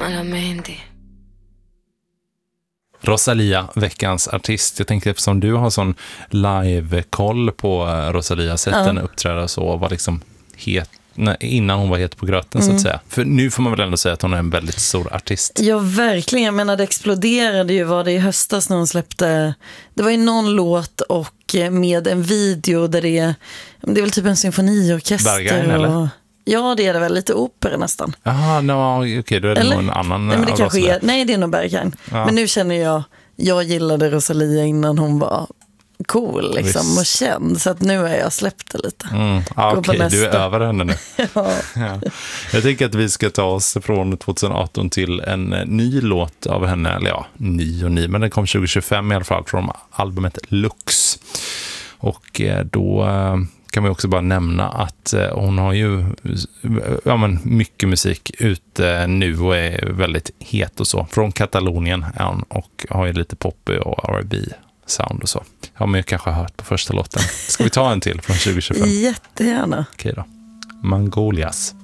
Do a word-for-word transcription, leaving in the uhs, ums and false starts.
malamente. Rosalía, veckans artist. Jag tänkte eftersom du har sån live-koll på Rosalía, sett henne ja. uppträda så var liksom het, nej, innan hon var het på gröten mm. så att säga. För nu får man väl ändå säga att hon är en väldigt stor artist. Ja, verkligen. Jag menar, det exploderade ju, var det i höstas när hon släppte, det var ju någon låt och med en video där det är, det är väl typ en symfoniorkester. Berghain, och... eller? Ja, det är det väl, lite opera nästan. Jaha, no, okej, okay, då är det eller? någon annan. Nej, men det kanske är, nej, det är nog Berghain. Ja. Men nu känner jag, jag gillade Rosalía innan hon var cool liksom, och känd. Så att nu har jag släppt det lite. Mm. Ah, okej, okay, du är över henne nu. ja. ja. Jag tänker att vi ska ta oss från tjugoarton till en ny låt av henne. Eller ja, ny och ny, men den kom tjugo tjugofem i alla fall från albumet Lux. Och då kan vi också bara nämna att hon har ju ja, men mycket musik ute nu och är väldigt het och så. Från Katalonien är hon och har ju lite pop och R and B sound och så. Ja, men jag kanske har hört på första låten. Ska vi ta en till från tjugo tjugofem? Jättegärna. Okej då. Mangolias.